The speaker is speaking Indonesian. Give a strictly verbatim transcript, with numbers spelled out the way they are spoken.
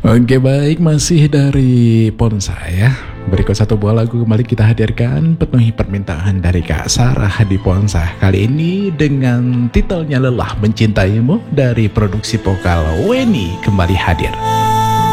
Oke baik, masih dari Ponsa ya. Berikut satu buah lagu kembali kita hadirkan, penuhi permintaan dari Kak Sarah di Ponsa. Kali ini dengan titelnya Lelah Mencintaimu dari produksi vokal Weni kembali hadir.